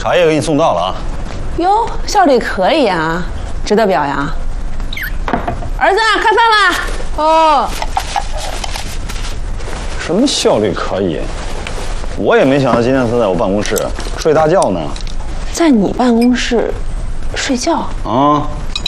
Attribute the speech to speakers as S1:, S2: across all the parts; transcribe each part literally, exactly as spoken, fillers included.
S1: 茶叶给你送到了啊。
S2: 哟，效率可以啊，值得表扬。儿子，开饭啦！哦。
S1: 什么效率可以？我也没想到今天他在我办公室睡大觉呢。
S2: 在你办公室睡觉？
S1: 啊。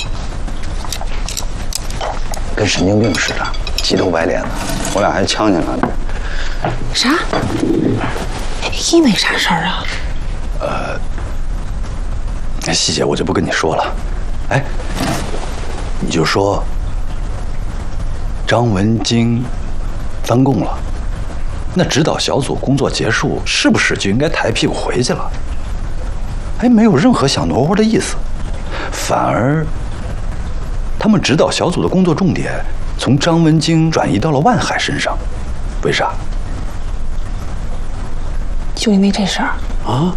S1: 跟神经病似的，急头白脸的，我俩还呛起来了。
S2: 啥？因为啥事儿啊？
S1: 呃，那细节我就不跟你说了。哎，你就说张文京翻供了，那指导小组工作结束，是不是就应该抬屁股回去了？哎，没有任何想挪窝的意思，反而他们指导小组的工作重点从张文京转移到了万海身上，为啥？
S2: 就因为这事儿
S1: 啊？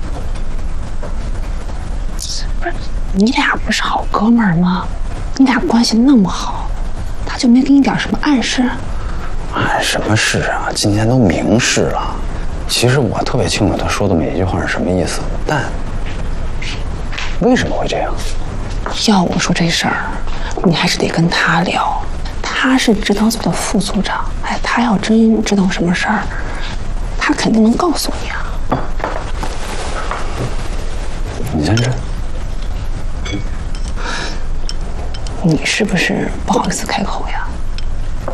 S2: 不是，你俩不是好哥们儿吗？你俩关系那么好，他就没给你点什么暗示？
S1: 哎，什么事啊？今天都明示了。其实我特别清楚他说的每一句话是什么意思，但为什么会这样？
S2: 要我说这事儿，你还是得跟他聊。他是指导组的副组长，哎，他要真知道什么事儿，他肯定能告诉你啊。
S1: 你先吃。
S2: 你是不是不好意思开口呀？